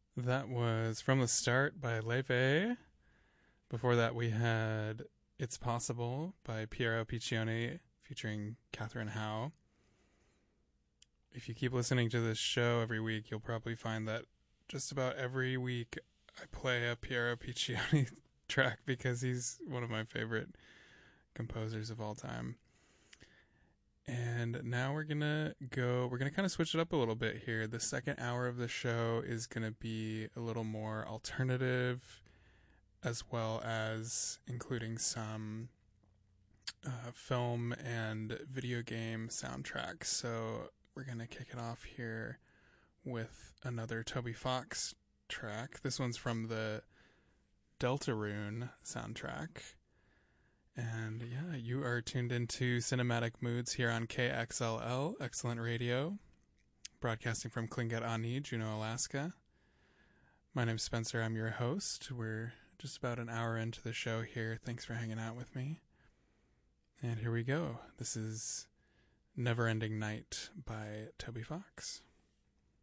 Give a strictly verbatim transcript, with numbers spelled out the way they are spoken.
That was From the Start by Leve. Before that, we had It's Possible by Piero Piccioni featuring Catherine Howe. If you keep listening to this show every week, you'll probably find that just about every week I play a Piero Piccioni track because he's one of my favorite composers of all time. And now we're going to go, we're going to kind of switch it up a little bit here. The second hour of the show is going to be a little more alternative, as well as including some uh, film and video game soundtracks. So we're going to kick it off here with another Toby Fox track. This one's from the Deltarune soundtrack. And yeah, you are tuned into Cinematic Moods here on K X L L, Excellent Radio, broadcasting from Tlingit Ani, Juneau, Alaska. My name's Spencer. I'm your host. We're just about an hour into the show here. Thanks for hanging out with me. And here we go. This is Never Ending Night by Toby Fox.